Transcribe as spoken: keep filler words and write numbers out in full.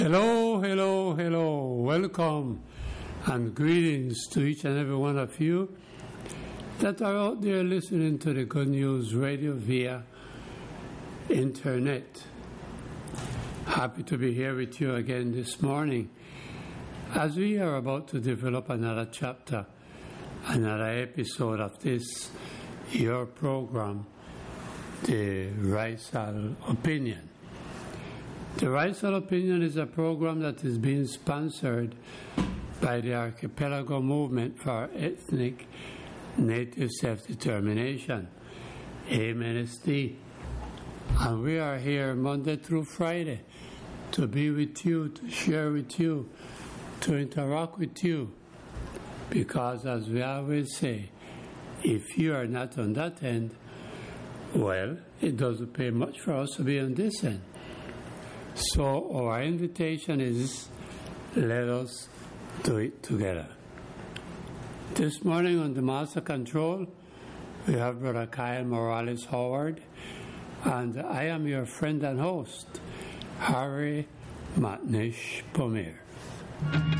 Hello, hello, hello. Welcome and greetings to each and every one of you that are out there listening to the Good News Radio via internet. Happy to be here with you again this morning as we are about to develop another chapter, another episode of this, your program, The Risal Opinion. The Risal Opinion is a program that is being sponsored by the Archipelago Movement for Ethnic Native Self-Determination, A M N S D. And we are here Monday through Friday to be with you, to share with you, to interact with you. Because as we always say, if you are not on that end, well, it doesn't pay much for us to be on this end. So our invitation is, let us do it together. This morning on the Master Control, we have Brother Kyle Morales Howard, and I am your friend and host, Harry Matnish Pomir.